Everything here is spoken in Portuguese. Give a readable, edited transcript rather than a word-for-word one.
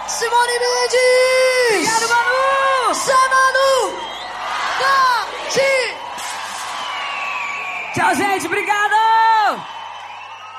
Simone Mendes! Obrigado, Manu! Zé Manu! Tchau, gente, obrigado!